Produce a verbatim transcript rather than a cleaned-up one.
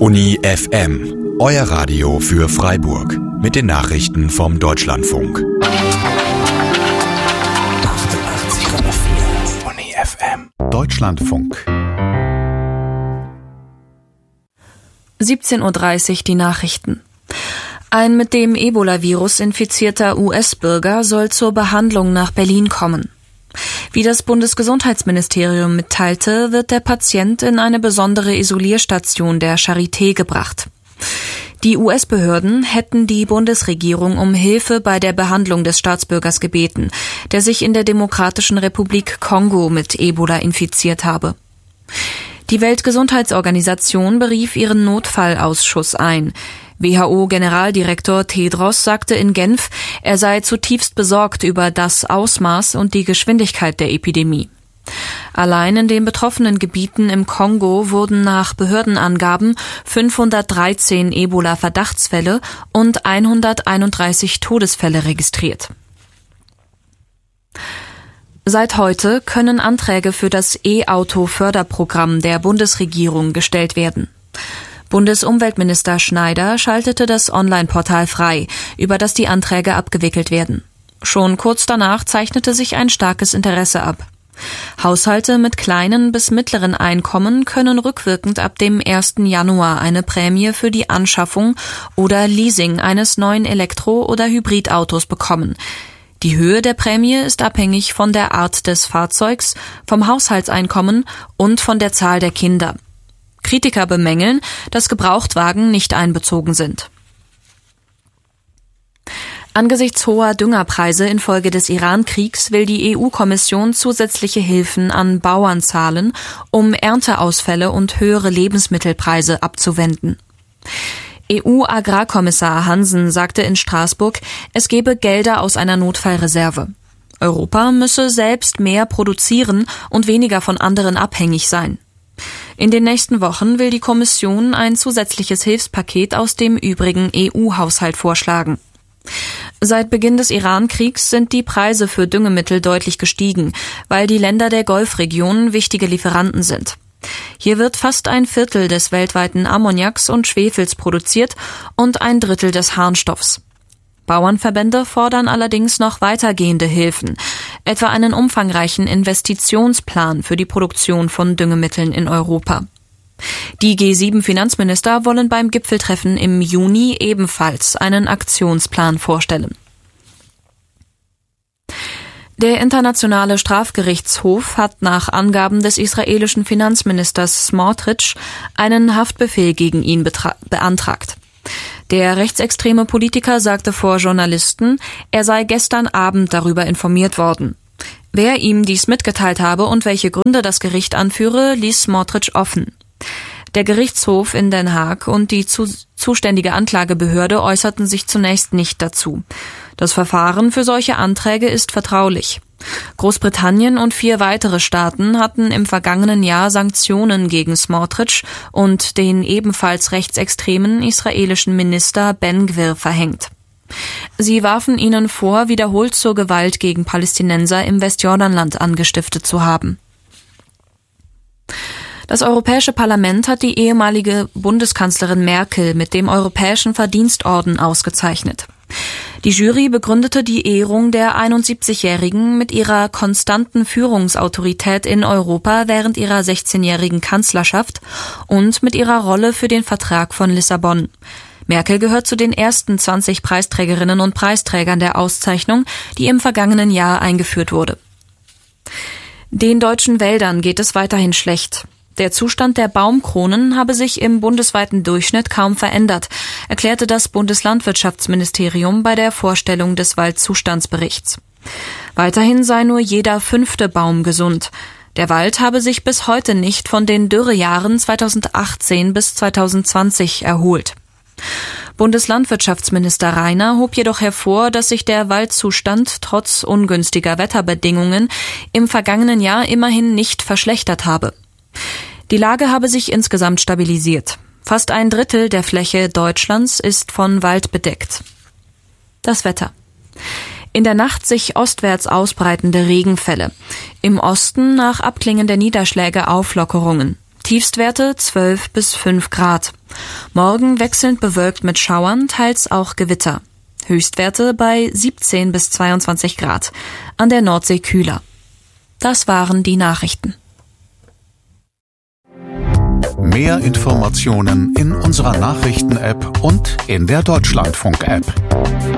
Uni F M, euer Radio für Freiburg. Mit den Nachrichten vom Deutschlandfunk. achtundachtzig Komma vier Uni F M. Deutschlandfunk. siebzehn Uhr dreißig die Nachrichten. Ein mit dem Ebola-Virus infizierter U S-Bürger soll zur Behandlung nach Berlin kommen. Wie das Bundesgesundheitsministerium mitteilte, wird der Patient in eine besondere Isolierstation der Charité gebracht. Die U S-Behörden hätten die Bundesregierung um Hilfe bei der Behandlung des Staatsbürgers gebeten, der sich in der Demokratischen Republik Kongo mit Ebola infiziert habe. Die Weltgesundheitsorganisation berief ihren Notfallausschuss ein. W H O-Generaldirektor Tedros sagte in Genf, er sei zutiefst besorgt über das Ausmaß und die Geschwindigkeit der Epidemie. Allein in den betroffenen Gebieten im Kongo wurden nach Behördenangaben fünfhundertdreizehn Ebola-Verdachtsfälle und hunderteinunddreißig Todesfälle registriert. Seit heute können Anträge für das E-Auto-Förderprogramm der Bundesregierung gestellt werden. Bundesumweltminister Schneider schaltete das Online-Portal frei, über das die Anträge abgewickelt werden. Schon kurz danach zeichnete sich ein starkes Interesse ab. Haushalte mit kleinen bis mittleren Einkommen können rückwirkend ab dem ersten Januar eine Prämie für die Anschaffung oder Leasing eines neuen Elektro- oder Hybridautos bekommen. Die Höhe der Prämie ist abhängig von der Art des Fahrzeugs, vom Haushaltseinkommen und von der Zahl der Kinder. Kritiker bemängeln, dass Gebrauchtwagen nicht einbezogen sind. Angesichts hoher Düngerpreise infolge des Iran-Kriegs will die E U-Kommission zusätzliche Hilfen an Bauern zahlen, um Ernteausfälle und höhere Lebensmittelpreise abzuwenden. E U-Agrarkommissar Hansen sagte in Straßburg, es gebe Gelder aus einer Notfallreserve. Europa müsse selbst mehr produzieren und weniger von anderen abhängig sein. In den nächsten Wochen will die Kommission ein zusätzliches Hilfspaket aus dem übrigen E U-Haushalt vorschlagen. Seit Beginn des Iran-Kriegs sind die Preise für Düngemittel deutlich gestiegen, weil die Länder der Golfregion wichtige Lieferanten sind. Hier wird fast ein Viertel des weltweiten Ammoniaks und Schwefels produziert und ein Drittel des Harnstoffs. Bauernverbände fordern allerdings noch weitergehende Hilfen, etwa einen umfangreichen Investitionsplan für die Produktion von Düngemitteln in Europa. Die G sieben Finanzminister wollen beim Gipfeltreffen im Juni ebenfalls einen Aktionsplan vorstellen. Der Internationale Strafgerichtshof hat nach Angaben des israelischen Finanzministers Smotrich einen Haftbefehl gegen ihn betra- beantragt. Der rechtsextreme Politiker sagte vor Journalisten, er sei gestern Abend darüber informiert worden. Wer ihm dies mitgeteilt habe und welche Gründe das Gericht anführe, ließ Smotrich offen. Der Gerichtshof in Den Haag und die zu, zuständige Anklagebehörde äußerten sich zunächst nicht dazu. Das Verfahren für solche Anträge ist vertraulich. Großbritannien und vier weitere Staaten hatten im vergangenen Jahr Sanktionen gegen Smotrich und den ebenfalls rechtsextremen israelischen Minister Ben Gvir verhängt. Sie warfen ihnen vor, wiederholt zur Gewalt gegen Palästinenser im Westjordanland angestiftet zu haben. Das Europäische Parlament hat die ehemalige Bundeskanzlerin Merkel mit dem Europäischen Verdienstorden ausgezeichnet. Die Jury begründete die Ehrung der einundsiebzigjährigen mit ihrer konstanten Führungsautorität in Europa während ihrer sechzehnjährigen Kanzlerschaft und mit ihrer Rolle für den Vertrag von Lissabon. Merkel gehört zu den ersten zwanzig Preisträgerinnen und Preisträgern der Auszeichnung, die im vergangenen Jahr eingeführt wurde. Den deutschen Wäldern geht es weiterhin schlecht. Der Zustand der Baumkronen habe sich im bundesweiten Durchschnitt kaum verändert, erklärte das Bundeslandwirtschaftsministerium bei der Vorstellung des Waldzustandsberichts. Weiterhin sei nur jeder fünfte Baum gesund. Der Wald habe sich bis heute nicht von den Dürrejahren zweitausendachtzehn bis zweitausendzwanzig erholt. Bundeslandwirtschaftsminister Rainer hob jedoch hervor, dass sich der Waldzustand trotz ungünstiger Wetterbedingungen im vergangenen Jahr immerhin nicht verschlechtert habe. Die Lage habe sich insgesamt stabilisiert. Fast ein Drittel der Fläche Deutschlands ist von Wald bedeckt. Das Wetter. In der Nacht sich ostwärts ausbreitende Regenfälle. Im Osten nach Abklingen der Niederschläge Auflockerungen. Tiefstwerte zwölf bis fünf Grad. Morgen wechselnd bewölkt mit Schauern, teils auch Gewitter. Höchstwerte bei siebzehn bis zweiundzwanzig Grad. An der Nordsee kühler. Das waren die Nachrichten. Mehr Informationen in unserer Nachrichten-App und in der Deutschlandfunk-App.